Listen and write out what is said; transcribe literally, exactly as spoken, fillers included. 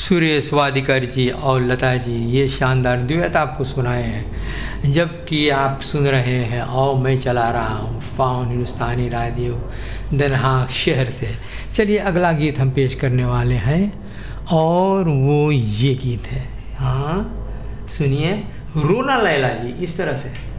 सुरेश वादिकर जी और लता जी ये शानदार द्वैत आपको सुनाए हैं, जबकि आप सुन रहे हैं और मैं चला रहा हूँ फाउन हिंदुस्तानी रेडियो दनहाक शहर से। चलिए अगला गीत हम पेश करने वाले हैं और वो ये गीत है, हाँ सुनिए, रोना लैला जी इस तरह से।